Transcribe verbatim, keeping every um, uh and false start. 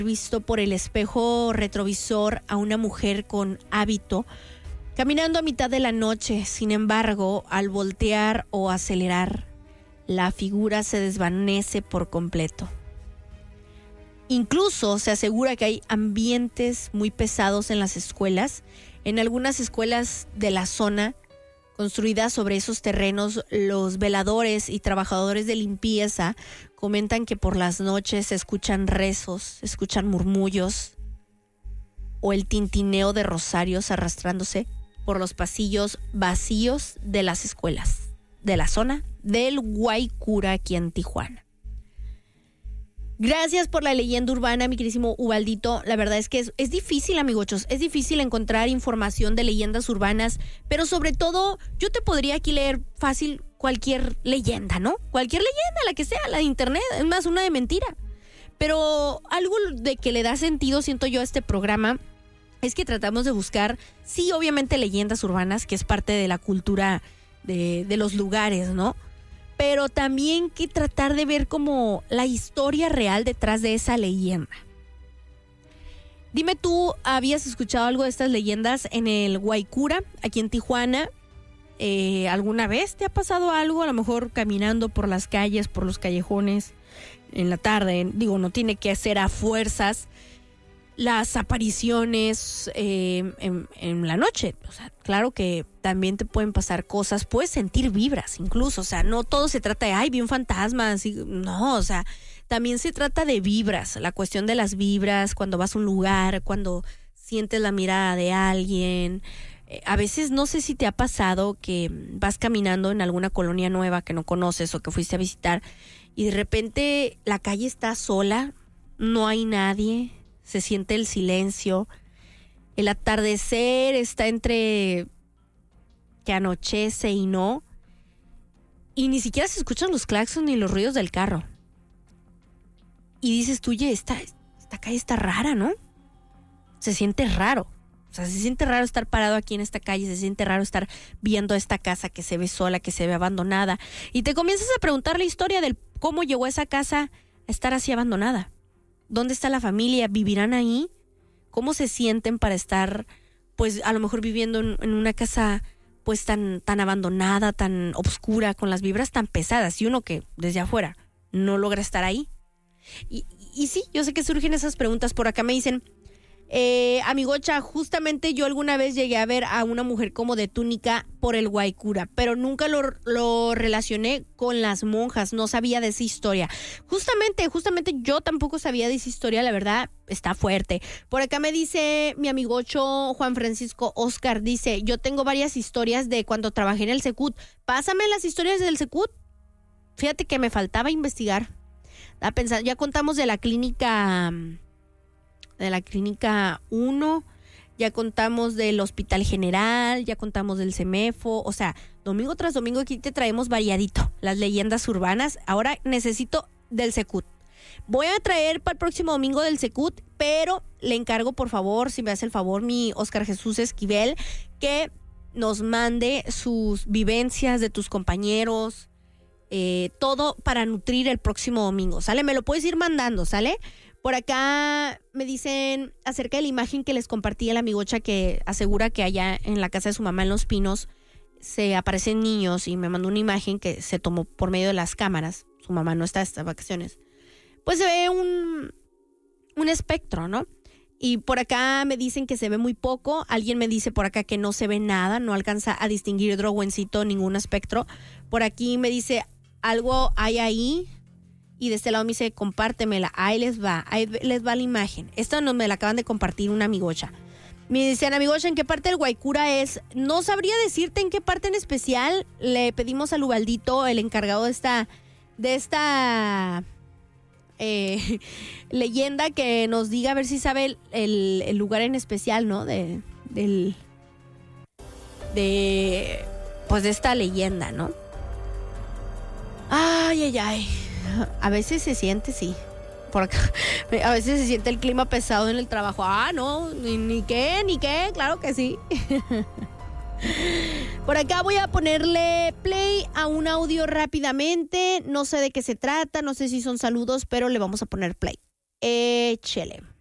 visto por el espejo retrovisor a una mujer con hábito caminando a mitad de la noche. Sin embargo, al voltear o acelerar, la figura se desvanece por completo. Incluso se asegura que hay ambientes muy pesados en las escuelas. En algunas escuelas de la zona construidas sobre esos terrenos, los veladores y trabajadores de limpieza comentan que por las noches se escuchan rezos, se escuchan murmullos o el tintineo de rosarios arrastrándose por los pasillos vacíos de las escuelas de la zona del Guaycura aquí en Tijuana. Gracias por la leyenda urbana, mi queridísimo Ubaldito. La verdad es que es, es difícil, amigochos, es difícil encontrar información de leyendas urbanas, pero sobre todo yo te podría aquí leer fácil cualquier leyenda, ¿no? Cualquier leyenda, la que sea, la de internet, es más una de mentira. Pero algo de que le da sentido, siento yo, a este programa es que tratamos de buscar, sí, obviamente leyendas urbanas, que es parte de la cultura de, de los lugares, ¿no? Pero también que tratar de ver como la historia real detrás de esa leyenda. Dime tú, ¿habías escuchado algo de estas leyendas en el Guaycura, aquí en Tijuana? Eh, ¿Alguna vez te ha pasado algo? A lo mejor caminando por las calles, por los callejones, en la tarde. Digo, no tiene que ser a fuerzas las apariciones eh, en, en la noche. O sea, claro que también te pueden pasar cosas, puedes sentir vibras incluso, o sea, no todo se trata de, ay, vi un fantasma, así, no, o sea, también se trata de vibras, la cuestión de las vibras, cuando vas a un lugar, cuando sientes la mirada de alguien. Eh, a veces no sé si te ha pasado que vas caminando en alguna colonia nueva que no conoces o que fuiste a visitar y de repente la calle está sola, no hay nadie, se siente el silencio, el atardecer está entre que anochece y no, y ni siquiera se escuchan los claxons ni los ruidos del carro. Y dices tú, oye, esta, esta calle está rara, ¿no? Se siente raro. O sea, se siente raro estar parado aquí en esta calle, se siente raro estar viendo esta casa que se ve sola, que se ve abandonada. Y te comienzas a preguntar la historia del cómo llegó esa casa a estar así abandonada. ¿Dónde está la familia? ¿Vivirán ahí? ¿Cómo se sienten para estar, pues, a lo mejor viviendo en, en una casa, pues, tan, tan abandonada, tan oscura, con las vibras tan pesadas? Y uno que, desde afuera, no logra estar ahí. Y, y, y sí, yo sé que surgen esas preguntas. Por acá me dicen, eh, amigocha, justamente yo alguna vez llegué a ver a una mujer como de túnica por el Guaycura, pero nunca lo, lo relacioné con las monjas, no sabía de esa historia. Justamente, justamente yo tampoco sabía de esa historia, la verdad, está fuerte. Por acá me dice mi amigocho Juan Francisco Oscar, dice, yo tengo varias historias de cuando trabajé en el Secut. Pásame las historias del Secut. Fíjate que me faltaba investigar. A pensar, ya contamos de la clínica, de la clínica uno, ya contamos del Hospital General, ya contamos del CEMEFO, o sea, domingo tras domingo aquí te traemos variadito las leyendas urbanas. Ahora necesito del Secut. Voy a traer para el próximo domingo del Secut, pero le encargo, por favor, si me hace el favor, mi Oscar Jesús Esquivel, que nos mande sus vivencias de tus compañeros, eh, todo para nutrir el próximo domingo, ¿sale? Me lo puedes ir mandando, ¿sale? Por acá me dicen acerca de la imagen que les compartí a la amigocha que asegura que allá en la casa de su mamá en Los Pinos se aparecen niños, y me mandó una imagen que se tomó por medio de las cámaras. Su mamá no está estas vacaciones. Pues se ve un, un espectro, ¿no? Y por acá me dicen que se ve muy poco. Alguien me dice por acá que no se ve nada, no alcanza a distinguir droguencito ningún espectro. Por aquí me dice algo hay ahí. Y de este lado me dice, compártemela. Ahí les va, ahí les va la imagen. Esta no me la acaban de compartir una amigocha. Me dicen, amigocha, ¿en qué parte del Guaycura es? No sabría decirte en qué parte en especial. Le pedimos al Ubaldito, el encargado de esta, de esta eh, leyenda, que nos diga a ver si sabe el, el, el lugar en especial, ¿no? De, del, de, pues de esta leyenda, ¿no? Ay, ay, ay. A veces se siente, sí. Por acá, a veces se siente el clima pesado en el trabajo. Ah, no, ni, ni qué, ni qué, claro que sí. Por acá voy a ponerle play a un audio rápidamente. No sé de qué se trata, no sé si son saludos, pero le vamos a poner play. Échele.